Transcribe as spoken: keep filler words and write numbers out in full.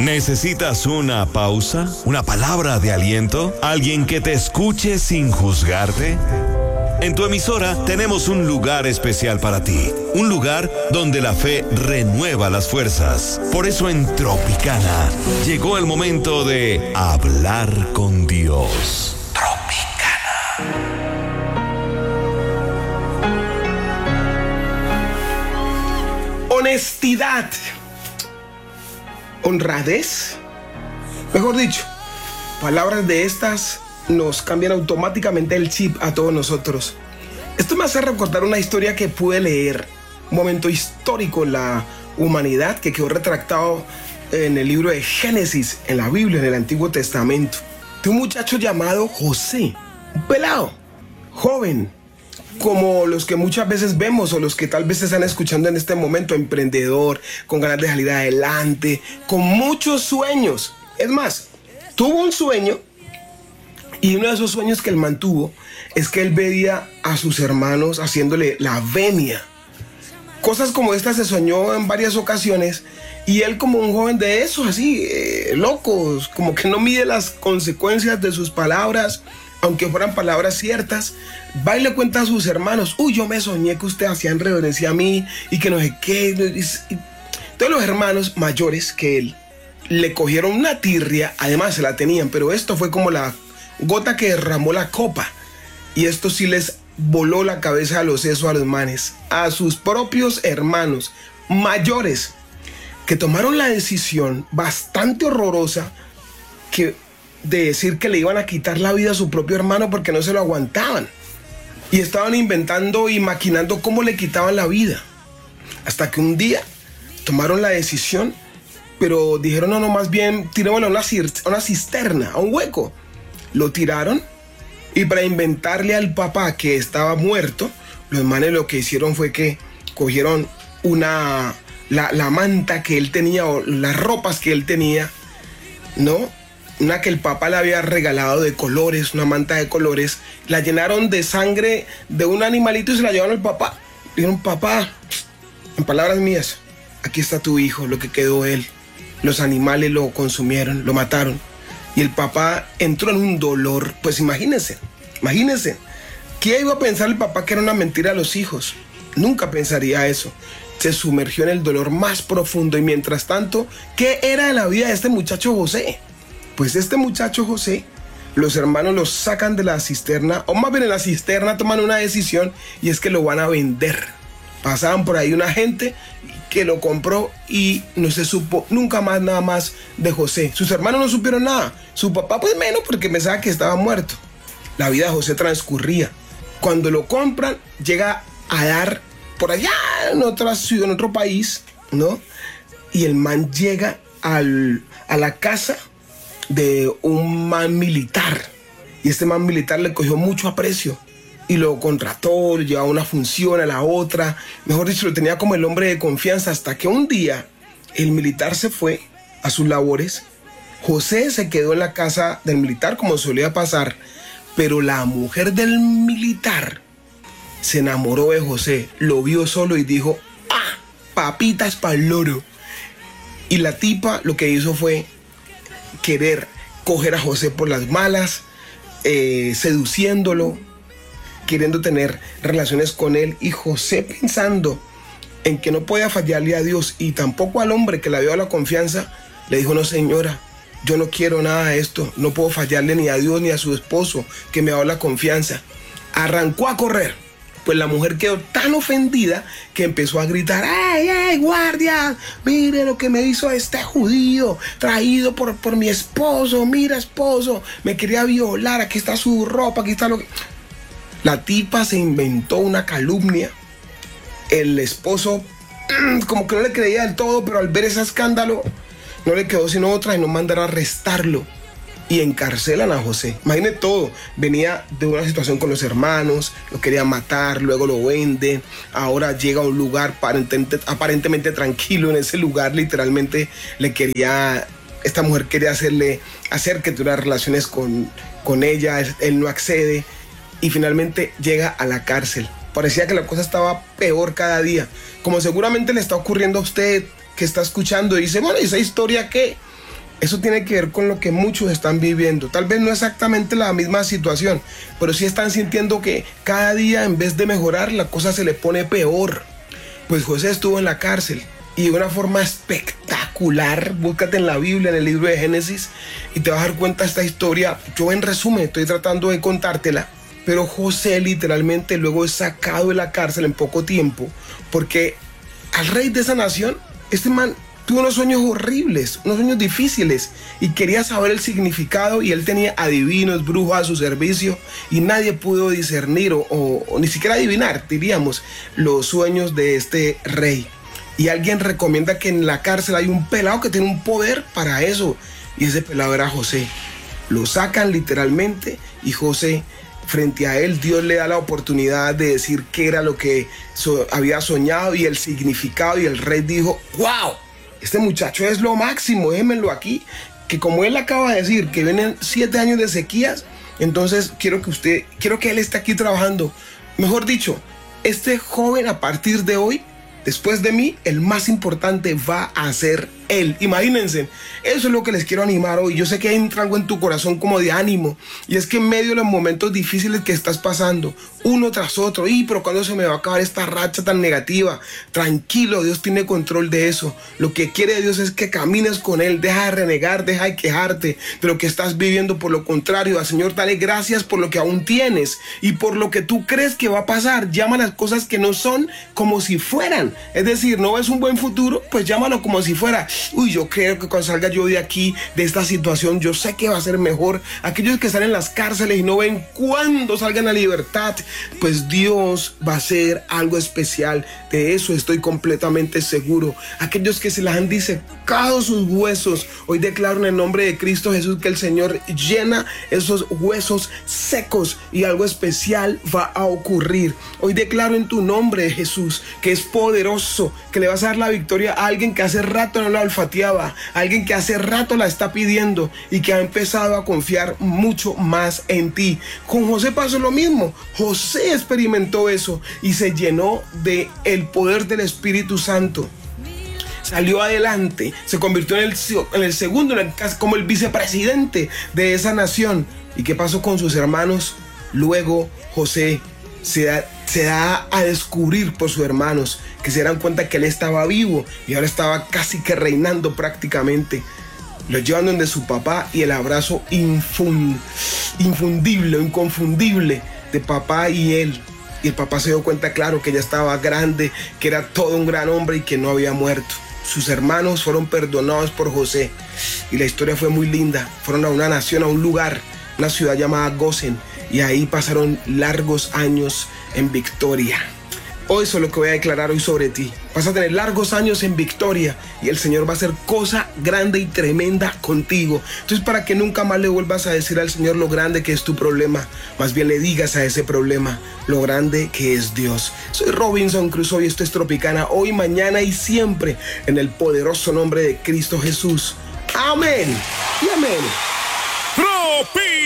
¿Necesitas una pausa? ¿Una palabra de aliento? ¿Alguien que te escuche sin juzgarte? En tu emisora tenemos un lugar especial para ti, un lugar donde la fe renueva las fuerzas. Por eso en Tropicana llegó el momento de hablar con Dios. Tropicana. Honestidad, honradez, mejor dicho, palabras de estas nos cambian automáticamente el chip a todos nosotros. Esto me hace recordar una historia que pude leer, un momento histórico en la humanidad que quedó retratado en el libro de Génesis, en la Biblia, en el Antiguo Testamento, de un muchacho llamado José, un pelado, joven, como los que muchas veces vemos o los que tal vez están escuchando en este momento, emprendedor, con ganas de salir adelante, con muchos sueños. Es más, tuvo un sueño y uno de esos sueños que él mantuvo es que él veía a sus hermanos haciéndole la venia. Cosas como estas se soñó en varias ocasiones y él, como un joven de esos así, eh, locos, como que no mide las consecuencias de sus palabras, aunque fueran palabras ciertas, va y le cuenta a sus hermanos: uy, yo me soñé que ustedes hacían reverencia a mí y que no sé qué. Todos los hermanos mayores que él le cogieron una tirria, además se la tenían, pero esto fue como la gota que derramó la copa, y esto sí les voló la cabeza a los sesos a los manes, a sus propios hermanos mayores, que tomaron la decisión bastante horrorosa que de decir que le iban a quitar la vida a su propio hermano porque no se lo aguantaban, y estaban inventando y maquinando cómo le quitaban la vida, hasta que un día tomaron la decisión, pero dijeron: no, no, más bien tirémoslo a una, a una cisterna, a un hueco. Lo tiraron, y para inventarle al papá que estaba muerto, los manes lo que hicieron fue que cogieron una la, la manta que él tenía, o las ropas que él tenía, ¿no? Una que el papá le había regalado de colores, una manta de colores, la llenaron de sangre de un animalito y se la llevaron al papá. Le dijeron: papá, en palabras mías, aquí está tu hijo, lo que quedó él. Los animales lo consumieron, lo mataron. Y el papá entró en un dolor. Pues imagínense, imagínense. ¿Qué iba a pensar el papá que era una mentira a los hijos? Nunca pensaría eso. Se sumergió en el dolor más profundo. Y mientras tanto, ¿qué era de la vida de este muchacho José? Pues este muchacho José, los hermanos lo sacan de la cisterna, o más bien en la cisterna toman una decisión, y es que lo van a vender. Pasaban por ahí una gente que lo compró y no se supo nunca más nada más de José. Sus hermanos no supieron nada, su papá pues menos, porque pensaba que estaba muerto. La vida de José transcurría. Cuando lo compran, llega a dar por allá en otra ciudad, en otro país, ¿no? Y el man llega al, a la casa de un man militar, y este man militar le cogió mucho aprecio y lo contrató, lo llevaba a una función, a la otra, mejor dicho, lo tenía como el hombre de confianza, hasta que un día el militar se fue a sus labores. José se quedó en la casa del militar, como solía pasar, pero la mujer del militar se enamoró de José, lo vio solo y dijo: ¡ah, papitas pa'l loro! Y la tipa lo que hizo fue querer coger a José por las malas, eh, seduciéndolo, queriendo tener relaciones con él, y José, pensando en que no podía fallarle a Dios y tampoco al hombre que le había dado la confianza, le dijo: no, señora, yo no quiero nada de esto, no puedo fallarle ni a Dios ni a su esposo que me ha dado la confianza. Arrancó a correr. Pues la mujer quedó tan ofendida que empezó a gritar: ¡ay, ay, guardia! Mire lo que me hizo este judío, traído por, por mi esposo. Mira, esposo, me quería violar, aquí está su ropa, aquí está lo que... La tipa se inventó una calumnia. El esposo como que no le creía del todo, pero al ver ese escándalo no le quedó sino otra y no mandar a arrestarlo. Y encarcelan a José. Imagine todo. Venía de una situación con los hermanos, lo querían matar, luego lo venden. Ahora llega a un lugar aparentemente, aparentemente tranquilo. En ese lugar literalmente le quería, esta mujer quería hacerle, hacer que tuviera relaciones con, con ella. Él, él no accede y finalmente llega a la cárcel. Parecía que la cosa estaba peor cada día. Como seguramente le está ocurriendo a usted que está escuchando y dice: bueno, ¿y esa historia qué? Eso tiene que ver con lo que muchos están viviendo. Tal vez no exactamente la misma situación, pero sí están sintiendo que cada día, en vez de mejorar, la cosa se le pone peor. Pues José estuvo en la cárcel y de una forma espectacular. Búscate en la Biblia, en el libro de Génesis, y te vas a dar cuenta de esta historia. Yo en resumen estoy tratando de contártela, pero José literalmente luego es sacado de la cárcel en poco tiempo, porque al rey de esa nación, este man tuvo unos sueños horribles, unos sueños difíciles, y quería saber el significado, y él tenía adivinos, brujos a su servicio, y nadie pudo discernir o, o, o ni siquiera adivinar, diríamos, los sueños de este rey. Y alguien recomienda que en la cárcel hay un pelado que tiene un poder para eso, y ese pelado era José. Lo sacan literalmente, y José, frente a él, Dios le da la oportunidad de decir qué era lo que so, había soñado y el significado, y el rey dijo: ¡wow! Este muchacho es lo máximo, déjenmelo aquí, que como él acaba de decir, que vienen siete años de sequías, entonces quiero que usted, quiero que él esté aquí trabajando. Mejor dicho, este joven a partir de hoy, después de mí, el más importante va a ser él. Imagínense, eso es lo que les quiero animar hoy. Yo sé que entra algo en tu corazón como de ánimo, y es que en medio de los momentos difíciles que estás pasando, uno tras otro, y pero ¿cuándo se me va a acabar esta racha tan negativa? Tranquilo, Dios tiene control de eso. Lo que quiere Dios es que camines con él. Deja de renegar, deja de quejarte de lo que estás viviendo. Por lo contrario, al Señor dale gracias por lo que aún tienes y por lo que tú crees que va a pasar. Llama las cosas que no son como si fueran. Es decir, no ves un buen futuro, pues llámalo como si fuera. Uy, yo creo que cuando salga yo de aquí, de esta situación, yo sé que va a ser mejor. Aquellos que están en las cárceles y no ven cuándo salgan a libertad, pues Dios va a hacer algo especial. De eso estoy completamente seguro. Aquellos que se les han disecado sus huesos, hoy declaro en el nombre de Cristo Jesús que el Señor llena esos huesos secos y algo especial va a ocurrir. Hoy declaro en tu nombre, Jesús, que es poderoso, que le vas a dar la victoria a alguien que hace rato no la olfateaba, a alguien que hace rato la está pidiendo y que ha empezado a confiar mucho más en ti. Con José pasó lo mismo. José experimentó eso y se llenó de el poder del Espíritu Santo. Salió adelante, se convirtió en el, en el segundo, en el, como el vicepresidente de esa nación. ¿Y qué pasó con sus hermanos? Luego José se da, se da a descubrir por sus hermanos, que se dan cuenta que él estaba vivo y ahora estaba casi que reinando prácticamente. Lo llevan donde su papá, y el abrazo infund, infundible, inconfundible de papá y él. Y el papá se dio cuenta, claro, que ya estaba grande, que era todo un gran hombre y que no había muerto. Sus hermanos fueron perdonados por José y la historia fue muy linda. Fueron a una nación, a un lugar, una ciudad llamada Gosén, y ahí pasaron largos años en victoria. Hoy eso es lo que voy a declarar hoy sobre ti. Vas a tener largos años en victoria y el Señor va a hacer cosa grande y tremenda contigo. Entonces, para que nunca más le vuelvas a decir al Señor lo grande que es tu problema, más bien le digas a ese problema lo grande que es Dios. Soy Robinson Crusoe y esto es Tropicana, hoy, mañana y siempre, en el poderoso nombre de Cristo Jesús. Amén y amén. Tropicana.